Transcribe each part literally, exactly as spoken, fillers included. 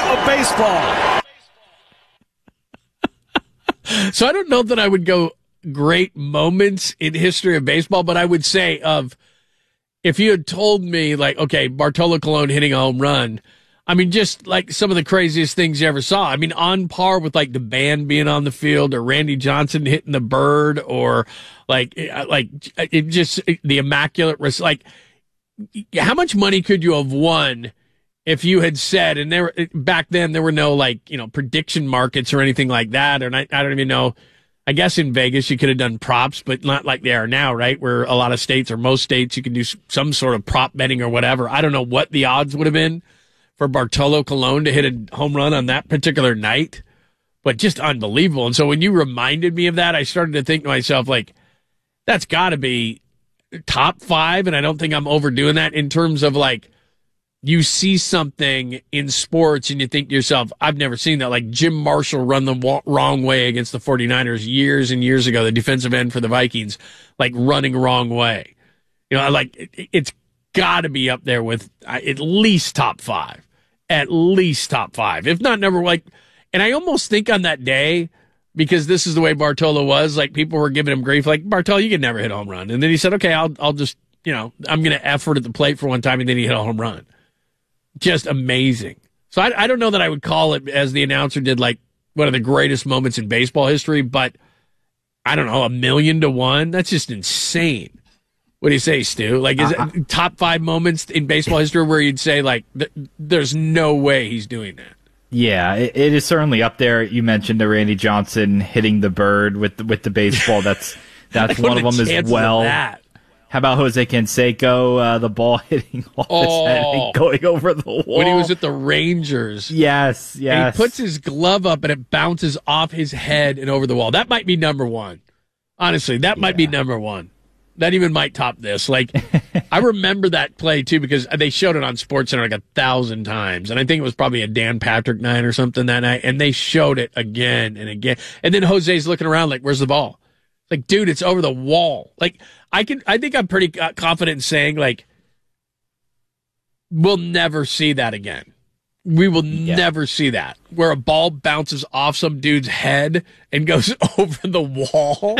of baseball. So I don't know that I would go great moments in history of baseball, but I would say of if you had told me like, okay, Bartolo Colon hitting a home run, I mean, just like some of the craziest things you ever saw. I mean, on par with like the band being on the field or Randy Johnson hitting the bird or like, like it just the immaculate, like how much money could you have won if you had said, and there back then there were no like, you know, prediction markets or anything like that. And I, I don't even know, I guess in Vegas you could have done props, but not like they are now, right? Where a lot of states or most states you can do some sort of prop betting or whatever. I don't know what the odds would have been for Bartolo Colon to hit a home run on that particular night, but just unbelievable. And so when you reminded me of that, I started to think to myself, like, that's got to be top five. And I don't think I'm overdoing that in terms of like, you see something in sports and you think to yourself, I've never seen that. Like Jim Marshall run the wa- wrong way against the 49ers years and years ago, the defensive end for the Vikings, like running wrong way. You know, like it, it's got to be up there with uh, at least top five. At least top five, if not number like, and I almost think on that day, because this is the way Bartolo was, like people were giving him grief, like Bartolo, you could never hit a home run. And then he said, okay, I'll, I'll just, you know, I'm going to effort at the plate for one time. And then he hit a home run. Just amazing. So I, I don't know that I would call it, as the announcer did, like one of the greatest moments in baseball history, but I don't know, a million to one. That's just insane. What do you say, Stu? Like, is uh, it top five moments in baseball history where you'd say, like, th- there's no way he's doing that? Yeah, it, it is certainly up there. You mentioned the Randy Johnson hitting the bird with the, with the baseball. That's that's one of them as well. How about Jose Canseco, uh, the ball hitting off oh, his head and going over the wall? When he was at the Rangers. Yes, yes. And he puts his glove up and it bounces off his head and over the wall. That might be number one. Honestly, that might yeah. be number one. That even might top this. Like, I remember that play, too, because they showed it on SportsCenter like a thousand times. And I think it was probably a Dan Patrick night or something that night. And they showed it again and again. And then Jose's looking around like, where's the ball? Like, dude, it's over the wall. Like, I can, I think I'm pretty confident in saying, like, we'll never see that again. We will yeah. never see that, where a ball bounces off some dude's head and goes over the wall.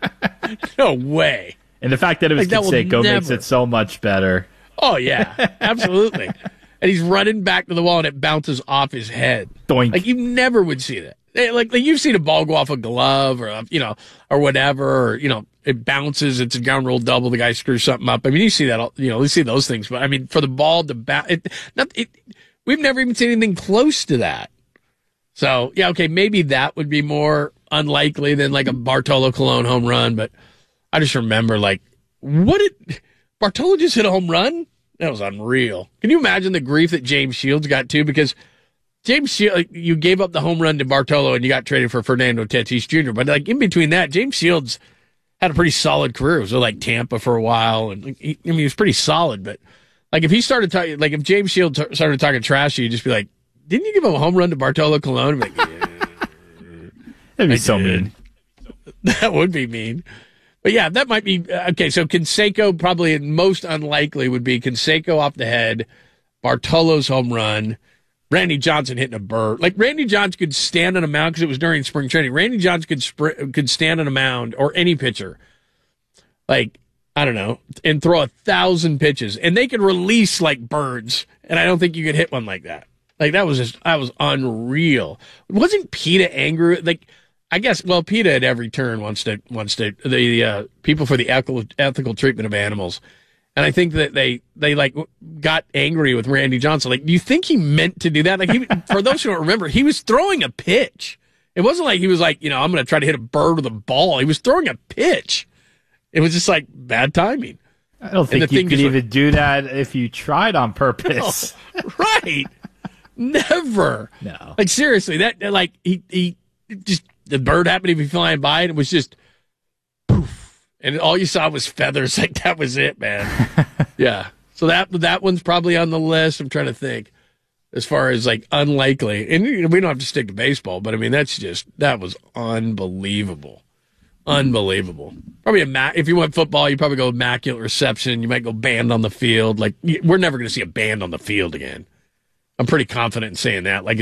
No way. And the fact that it was like Canseco makes it so much better. Oh, yeah, absolutely. And he's running back to the wall, and it bounces off his head. Doink. Like, you never would see that. Like, like you've seen a ball go off a glove or, a, you know, or whatever, or, you know, it bounces, it's a ground rule double, the guy screws something up. I mean, you see that, you know, you see those things. But, I mean, for the ball to bounce, it, not, it, we've never even seen anything close to that. So, yeah, okay, maybe that would be more unlikely than, like, a Bartolo Colon home run, but I just remember, like, what did Bartolo just hit a home run? That was unreal. Can you imagine the grief that James Shields got, too? Because James Shields, you gave up the home run to Bartolo and you got traded for Fernando Tatis Junior But, like, in between that, James Shields had a pretty solid career. It was like Tampa for a while. And like, he, I mean, he was pretty solid. But, like, if he started talking, like, if James Shields t- started talking trash, you'd just be like, didn't you give him a home run to Bartolo Colon? Like, yeah. That'd be I so did. mean. That would be mean. But yeah, that might be okay. So Canseco probably most unlikely would be Canseco off the head, Bartolo's home run, Randy Johnson hitting a bird. Like Randy Johnson could stand on a mound because it was during spring training. Randy Johnson could spr- could stand on a mound, or any pitcher, like I don't know, and throw a thousand pitches, and they could release like birds. And I don't think you could hit one like that. Like that was just that was unreal. Wasn't PETA angry? Like. I guess, well, PETA at every turn wants to, wants to, the uh, people for the ethical, ethical treatment of animals. And I think that they, they like got angry with Randy Johnson. Like, do you think he meant to do that? Like, he, for those who don't remember, he was throwing a pitch. It wasn't like he was like, you know, I'm going to try to hit a bird with a ball. He was throwing a pitch. It was just like bad timing. I don't think you could even like, do that if you tried on purpose. No, right. Never. No. Like, seriously, that, like, he, he just, the bird happened to be flying by, and it was just poof, and all you saw was feathers. Like that was it, man. Yeah. So that that one's probably on the list. I'm trying to think as far as like unlikely, and you know, we don't have to stick to baseball, but I mean that's just that was unbelievable, unbelievable. Probably a ma- if you went football, you probably go immaculate reception. You might go band on the field. Like we're never going to see a band on the field again. I'm pretty confident in saying that. Like